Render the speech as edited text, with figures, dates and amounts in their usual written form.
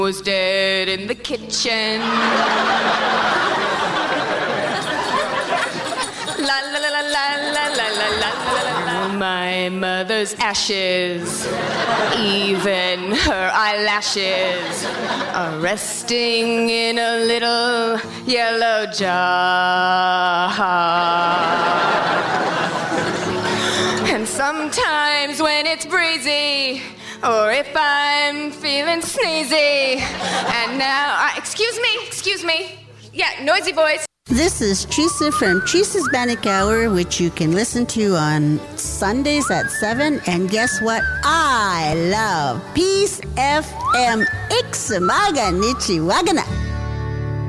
was dead in the kitchen. La la la la la la la la la. My mother's ashes, even her eyelashes, are resting in a little yellow jar. And sometimes when it's breezy, or if I'm feeling sneezy, and now excuse me. Yeah, noisy voice. This is Teresa from Teresa's Bannock Hour, which you can listen to on Sundays at 7. And guess what? I love Peace FM. Ixamaga Nichiwagana.